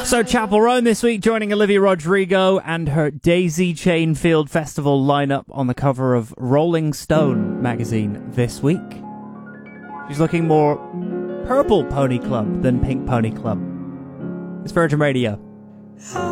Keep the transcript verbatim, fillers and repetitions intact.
So Chapel Roan this week, joining Olivia Rodrigo and her Daisy Chain Field Festival lineup on the cover of Rolling Stone magazine this week. She's looking more Purple Pony Club than Pink Pony Club. It's Virgin Radio.